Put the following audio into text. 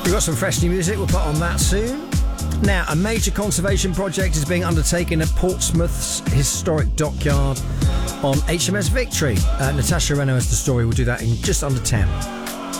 We've got some fresh new music, we'll put on that soon. Now, a major conservation project is being undertaken at Portsmouth's historic dockyard on HMS Victory. Natasha Reno has the story. We'll do that in just under 10.